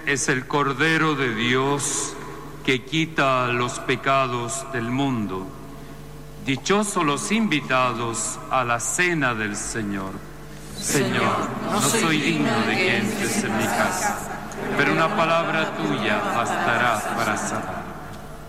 es el Cordero de Dios que quita los pecados del mundo. Dichosos los invitados a la cena del Señor. Señor, no soy digno de que entres en mi casa, pero una palabra tuya bastará para sanar.